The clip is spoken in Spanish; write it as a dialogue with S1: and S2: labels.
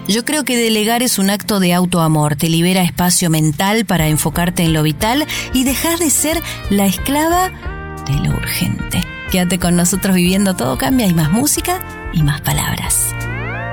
S1: Yo creo que delegar es un acto de autoamor, te libera espacio mental para enfocarte en lo vital y dejar de ser la esclava de lo urgente. Quédate con nosotros viviendo Todo Cambia, hay más música y más palabras.